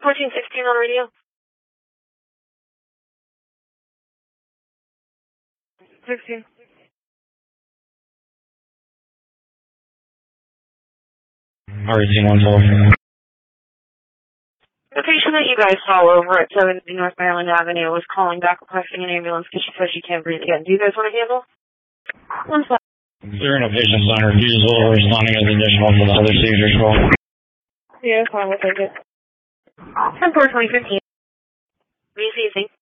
1416 on radio. 16. RZ-112. The patient that you guys saw over at 70 North Maryland Avenue was calling back requesting an ambulance because she says she can't breathe again. Do you guys want to handle? 1 second. There are no patients on refusal or responding as additional to the other seizures call. Yeah, fine, we'll take it. 10-4-2015. Be easy.